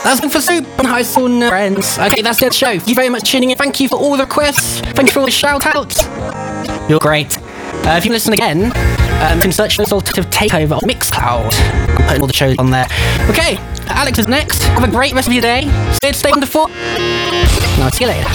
That's it for Soup and High School Nerd Friends. Okay, that's it, show. Thank you very much for tuning in. Thank you for all the requests. Thank you for all the shout-outs. You're great. If you listen again, you can search for Alternative Takeover on Mixcloud. I'm putting all the shows on there. Okay, Alex is next. Have a great rest of your day. Stay wonderful. And I'll see you later.